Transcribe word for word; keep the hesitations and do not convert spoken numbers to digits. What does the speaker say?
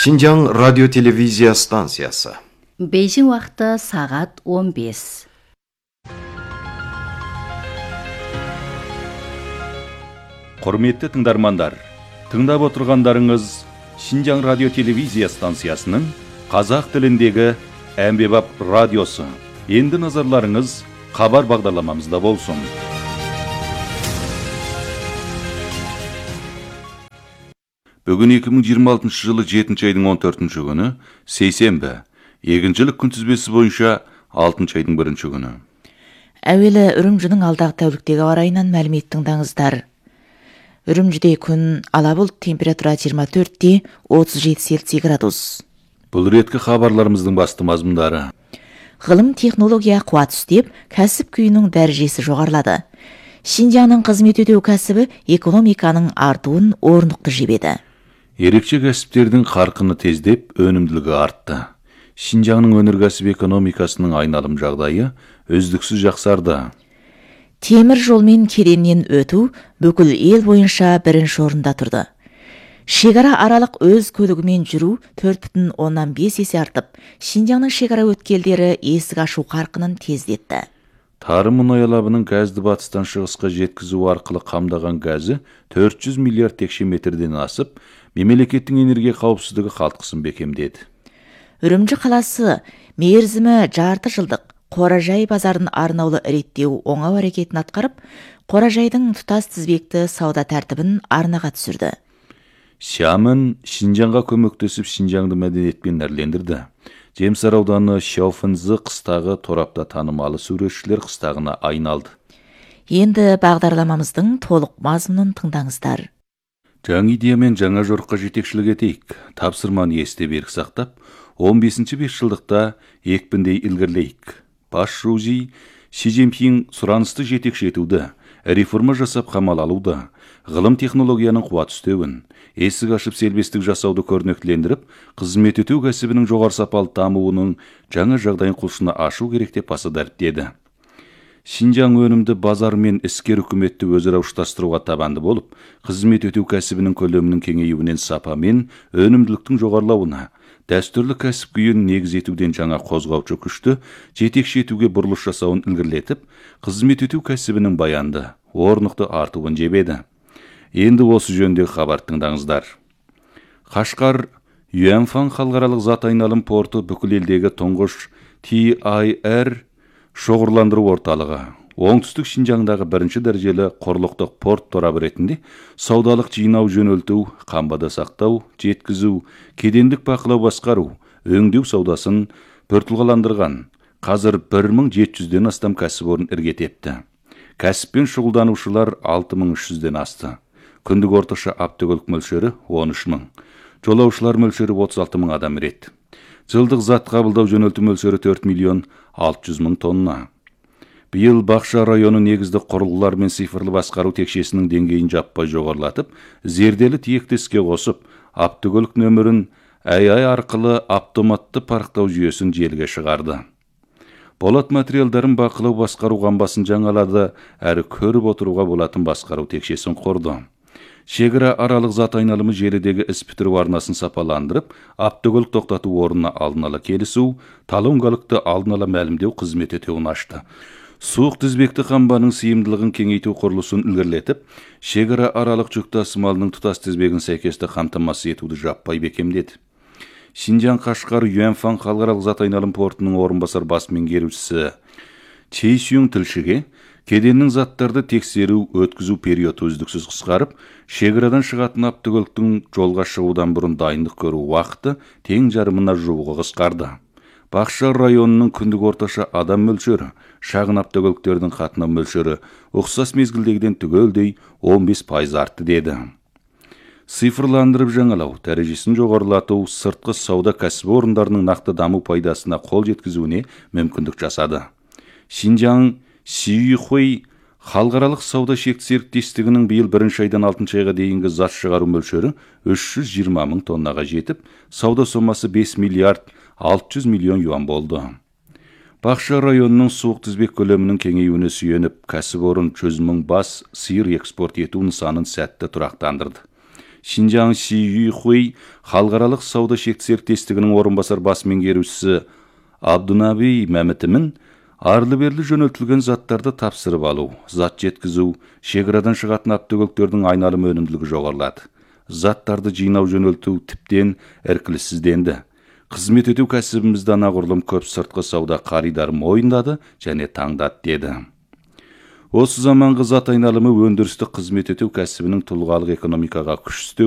Шинжаң радио-телевизия станциясы. Бейжің уақыты сағат он бес. Құрметті тыңдармандар, тыңдап отырғандарыңыз Шинжаң радио-телевизия станциясының қазақ тіліндегі әмбебап радиосы. Енді назарларыңыз хабар бағдарламамызда болсын. Бүгін екі мың жиырма алтыншы жылы жетінші айдың он төртінші күні, сейсенбі, егіншілік күнтізбесі бойынша алтыншы айдың бірінші күні. Әуелі Үрімжінің алдағы тәуліктегі ауа райынан мәлімет тыңдаңыздар. Үрімжіде күн ала бұлт, температура жиырма төртте отыз жеті Цельсий градус. Бұл реткі хабарларымыздың басты мазмұндары. Ғылым технология қуат үстеп, кәсіп күйінің дәрежесі жоғарылады. Шинжаңның қызмет өтеу кәсібі экономиканың артуын орнықты жебеді. Ерекше кәсіптердің қарқыны тездеп, өнімділігі артты. Шинжаңның өнеркәсіп экономикасының айналым жағдайы үздіксіз жақсарды. Темір жолмен кереннен өту бүкіл ел бойынша бірінші орында тұрды. Шекара аралық өз көлігімен жүру төрт бүтін оннан бес есе артып, Шинжаңның шекара өткелдері есік ашу қарқынын тездетті. Тарым мұнай алабының газды батыстан шығысқа жеткізу арқылы қамдаған газы төрт жүз миллиард текше метрден асып, мемлекеттің энергия қауіпсіздігі қалтқысын бекемдеді. Үрімжі қаласы мерзімі жарты жылдық қоражай базарын арнаулы реттеу оңау әрекетін атқарып, қоражайдың тұтас тізбекті сауда тәртібін арнаға түсірді. Сямын Шинжаңға көмектесіп Шинжаңды мәдениетпен әрлендірді. Жемсар ауданы Шауфынзы қыстағы торапта танымалы суретшілер қыстағына айналды. Енді бағдарламамыздың толық мазмұнын тыңдаңыздар. Жаңа идеямен жаңа жорыққа жетекшілік етейік. Тапсырманы есте берік сақтап, он бесінші бесжылдықта екпіндей ілгірлейік. Бас Жузи Си Цзиньпин сұранысты жетекші етуді, реформа жасап қамал алуды, ғылым технологияның қуат үстеуін, есік ашып селбестік жасауды көрнектілендіріп, қызмет өтеу кәсібінің жоғары сапалы дамуының жаңа жағдайын құлшына ашу керек деп баса дәріптеді. Шинжаң өнімді базар мен іскер үкіметті өзара ұштастыруға табанды болып, қызмет өтеу кәсібінің көлемінің кеңеюінен сапа мен өнімділіктің жоғарылауына, дәстүрлі кәсіп күйін негіз етуден жаңа қозғаушы күшті жетекші етуге бұрылыс жасауын ілгерілетіп, қызмет өтеу кәсібінің баянды, орнықты артуын жебеді. Енді осы жөндегі хабар тыңдаңыздар. Қашқар Юаньфан халықаралық зат айналым порты бүкіл елдегі тұңғыш Ти Ай Ар шоғырландыру орталығы. Оңтүстік Шинжаңдағы бірінші дәрежелі құрлықтық порт торабы ретінде саудалық жинау жөнелту, қамбада сақтау, жеткізу, кедендік бақылау басқару, өңдеу саудасын біртұлғаландырған. Қазір бір мың жеті жүзден астам кәсіпорын іргетепті. Кәсіппен шұғылданушылар алты мың үш жүзден асты. Күндік орташа автокөлік мөлшері он үш мың. Жолаушылар мөлшері отыз алты мың адам рет. Жылдық зат қабылдау жөнелту мөлшері төрт миллион алты жүз мың тонна. Биыл Бақша районы негізді құрылғылар мен цифрлы басқару текшесінің деңгейін жаппай жоғарылатып, зерделі тиектеске қосып, автокөлік нөмірін эй ай арқылы автоматты парықтау жүйесін желіге шығарды. Болат материалдарын бақылау басқару қамбасын жаңалады, әрі көріп отыруға болатын басқару текшесін құрды. Шекара аралық зат айналымы желідегі іс бітіру арнасын сапаландырып, автокөлік тоқтату орнына алдын ала келісу, талонгалықты алдын ала мәлімдеу қызмет етуін ашты. Суық тізбекті қамбаның сыйымдылығын кеңейту құрылысын ілгерілетіп, шекара аралық жүк тасымалының тұтас тізбегін сәйкесті қамтамасыз етуді жаппай бекемдеді. Шинжаң Қашқар Юаньфан халықаралық зат айналым портының орынбасар бас меңгерушісі Чей Сюң тілшіге кеденнің заттарды тексеру, өткізу периоды үздіксіз қысқарып, шекарадан шығатын автокөліктің жолға шығудан бұрын дайындық көру уақыты тең жарымына жуығы қысқарды. Бақша районының күндік орташа адам мөлшері, шағын автокөліктердің қатынау мөлшері ұқсас мезгілдегіден түгелдей он бес пайыз артты деді. Цифрландырып жаңалау, дәрежесін жоғарылату, сыртқы сауда кәсіпорындарының нақты даму пайдасына қол жеткізуіне мүмкіндік жасады. Шинжаң Сюйхуй халықаралық сауда шекті серіктестігінің биыл бірінші айдан алтыншы айға дейінгі зат шығару мөлшері үш жүз жиырма мың тоннаға жетіп, сауда сомасы бес миллиард алты жүз миллион юан болды. Бақша районының суық тізбек көлемінің кеңеюіне сүйеніп, кәсіпорын жүз мың бас сиыр экспорт ету нысанын сәтті тұрақтандырды. Шинжаң Шиюйхуй халықаралық сауда шекті серіктестігінің орынбасар бас меңгерушісі Абдунаби Мәмітімін арлы-берлі жөнелтілген заттарды тапсырып алу, зат жеткізу, шекарадан шығатын автокөліктердің айналым өнімділігі жоғарылады. Заттарды жинау жөнелту тіптен іркіліссізденді. Қызмет өтеу кәсібімізді анағұрлым көп сыртқы сауда қаридарын мойындады және таңдады деді. Осы заманғы зат айналымы өндірістік қызмет өтеу кәсібінің тұлғалық экономикаға күш